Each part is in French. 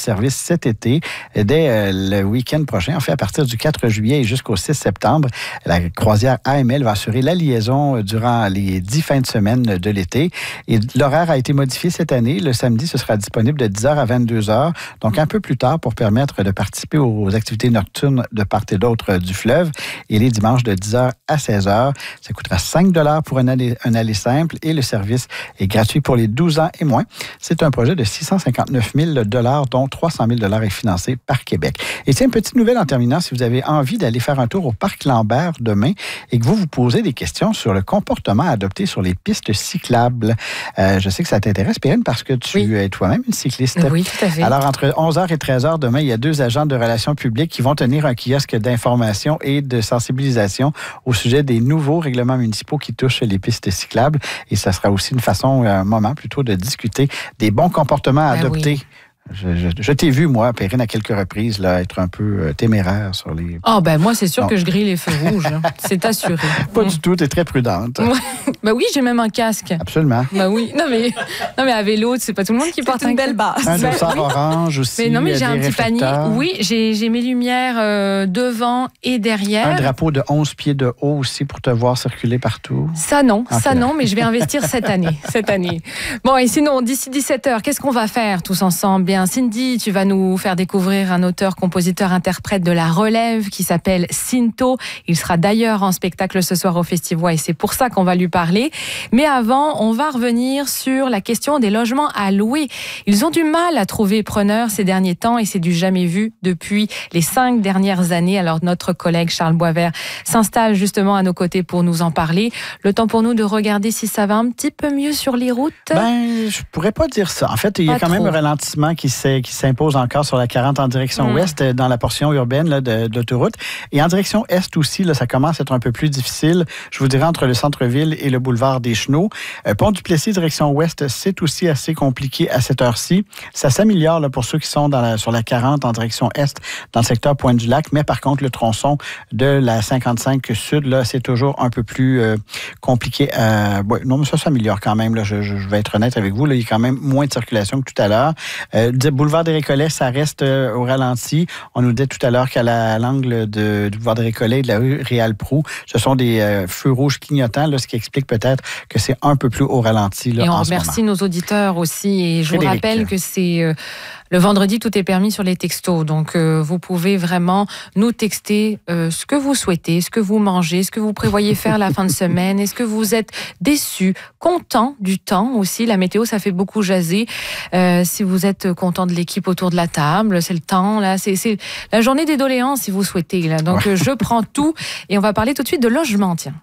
service cet été, dès le week-end prochain. En fait, à partir du 4 juillet et jusqu'au 6 septembre, la croisière AML va assurer la liaison durant les 10 fins de semaine de l'été. Et l'horaire a été modifié cette année. Le samedi, ce sera disponible de 10h à 22h, donc un peu plus tard pour permettre de participer aux activités nocturnes de part et d'autre du fleuve. Et les dimanches de 10h à 16h, ça coûtera 5 $ pour un aller simple et le service est gratuit pour les 12 ans et moins. C'est un projet de 659 000 $, dont 300 000 $ est financé par Québec. Et c'est une petite nouvelle en terminant, si vous avez envie d'aller faire un tour au Parc Lambert demain et que vous vous posez des questions sur le comportement adopté sur les pistes cyclables. Je sais que ça t'intéresse, Perrine, parce que tu es toi-même une cycliste. Oui, tout à fait. Alors, entre 11h et 13h demain, il y a 2 agents de relations publiques qui vont tenir un kiosque d'information et de sensibilisation au sujet des nouveaux règlements municipaux qui touchent les pistes cyclables. Et ça sera aussi une façon, un moment plutôt de discuter des bons comportements à adopter. Oui. Je t'ai vu, moi, Perrine, à quelques reprises, là, être un peu téméraire sur les... Ah, ben moi, c'est sûr que je grille les feux rouges. C'est assuré. Pas du tout, t'es très prudente. Ben oui, j'ai même un casque. Absolument. Ben oui. Non, mais à vélo, c'est pas tout le monde qui porte une belle base. Un dossard orange aussi. Mais non, mais j'ai un petit panier. Oui, j'ai mes lumières devant et derrière. Un drapeau de 11 pieds de haut aussi pour te voir circuler partout. Ça non, mais je vais investir cette année. Bon, et sinon, d'ici 17h, qu'est-ce qu'on va faire tous ensemble? Cindy, tu vas nous faire découvrir un auteur, compositeur, interprète de la relève qui s'appelle Cinto. Il sera d'ailleurs en spectacle ce soir au Festivois et c'est pour ça qu'on va lui parler. Mais avant, on va revenir sur la question des logements à louer. Ils ont du mal à trouver preneurs ces derniers temps et c'est du jamais vu depuis les 5 dernières années. Alors notre collègue Charles Boisvert s'installe justement à nos côtés pour nous en parler. Le temps pour nous de regarder si ça va un petit peu mieux sur les routes. Je pourrais pas dire ça. En fait, il y a quand même un ralentissement qui s'impose encore sur la 40 en direction ouest dans la portion urbaine là, de l'autoroute. Et en direction est aussi, là, ça commence à être un peu plus difficile. Je vous dirais entre le centre-ville et le boulevard des Chenaux. Pont-du-Plessis, direction ouest, c'est aussi assez compliqué à cette heure-ci. Ça s'améliore là, pour ceux qui sont sur la 40 en direction est, dans le secteur Pointe-du-Lac. Mais par contre, le tronçon de la 55 sud, là, c'est toujours un peu plus compliqué. Non, mais ça s'améliore quand même. Là, je vais être honnête avec vous. Là, il y a quand même moins de circulation que tout à l'heure. Boulevard des Récollets, ça reste au ralenti. On nous dit tout à l'heure qu'à l'angle du boulevard des Récollets et de la rue Réal-Proulx, ce sont des feux rouges clignotants, là, ce qui explique peut-être que c'est un peu plus au ralenti. Là, et on remercie nos auditeurs aussi. Et je vous rappelle que c'est... le vendredi, tout est permis sur les textos. Donc, vous pouvez vraiment nous texter ce que vous souhaitez, ce que vous mangez, ce que vous prévoyez faire la fin de semaine. Est-ce que vous êtes déçu, content du temps aussi? La météo, ça fait beaucoup jaser. Si vous êtes content de l'équipe autour de la table, c'est le temps. Là, c'est la journée des doléances, si vous souhaitez. Là. Donc, je prends tout. Et on va parler tout de suite de logement, tiens.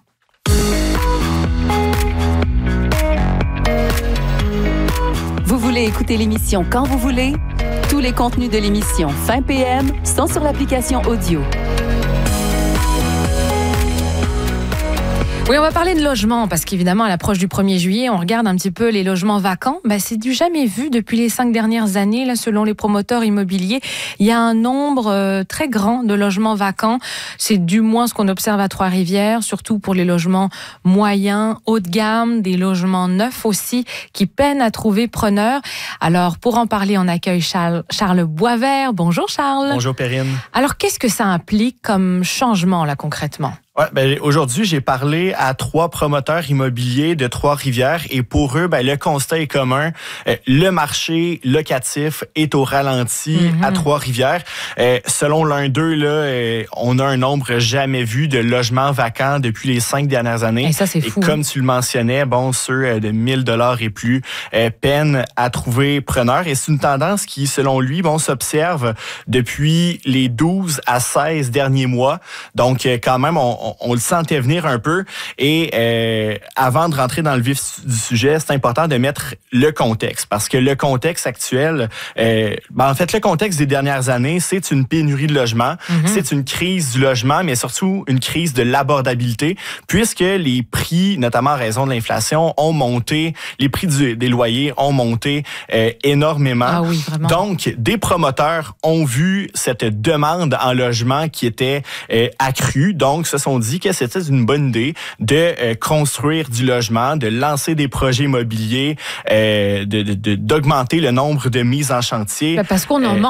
Vous voulez écouter l'émission quand vous voulez? Tous les contenus de l'émission Fin PM sont sur l'application audio. Oui, on va parler de logement parce qu'évidemment, à l'approche du 1er juillet, on regarde un petit peu les logements vacants. C'est du jamais vu depuis les 5 dernières années. Là, selon les promoteurs immobiliers, il y a un nombre très grand de logements vacants. C'est du moins ce qu'on observe à Trois-Rivières, surtout pour les logements moyens, haut de gamme, des logements neufs aussi, qui peinent à trouver preneurs. Alors, pour en parler, on accueille Charles Boisvert. Bonjour Charles. Bonjour Perrine. Alors, qu'est-ce que ça implique comme changement, là, concrètement? Ouais, aujourd'hui, j'ai parlé à 3 promoteurs immobiliers de Trois-Rivières et pour eux, le constat est commun. Le marché locatif est au ralenti à Trois-Rivières. Selon l'un d'eux, là, on a un nombre jamais vu de logements vacants depuis les 5 dernières années. Et ça, c'est fou. Et comme tu le mentionnais, ceux de 1 000 $ et plus peinent à trouver preneur. Et c'est une tendance qui, selon lui, s'observe depuis les 12 à 16 derniers mois. Donc, quand même, on le sentait venir un peu. Et avant de rentrer dans le vif du sujet, c'est important de mettre le contexte. Parce que le contexte actuel, en fait, le contexte des dernières années, c'est une pénurie de logement. C'est une crise du logement, mais surtout une crise de l'abordabilité, puisque les prix, notamment en raison de l'inflation, ont monté. Les prix des loyers ont monté énormément. Ah oui, vraiment. Donc, des promoteurs ont vu cette demande en logement qui était accrue. Donc, se sont dit que c'était une bonne idée de construire du logement, de lancer des projets immobiliers, d'augmenter le nombre de mises en chantier. Parce qu'on en manque.